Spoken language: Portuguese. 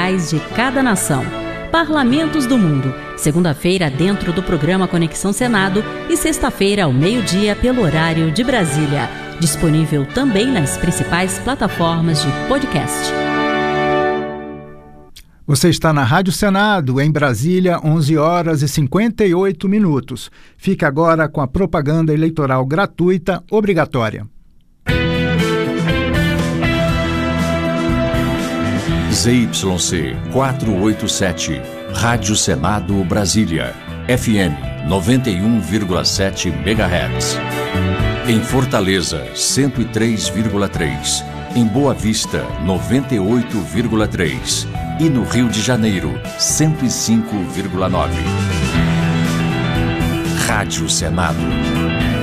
locais de cada nação. Parlamentos do Mundo, segunda-feira dentro do programa Conexão Senado e sexta-feira ao meio-dia pelo horário de Brasília. Disponível também nas principais plataformas de podcast. Você está na Rádio Senado, em Brasília, 11 horas e 58 minutos. Fique agora com a propaganda eleitoral gratuita obrigatória. ZYC 487, Rádio Senado Brasília, FM 91,7 MHz. Em Fortaleza, 103,3. Em Boa Vista, 98,3. E no Rio de Janeiro, 105,9. Rádio Senado.